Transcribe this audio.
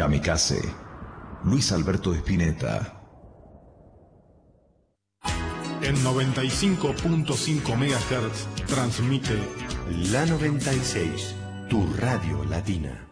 Kamikaze, Luis Alberto Spinetta. En 95.5 MHz transmite La 96, tu radio latina.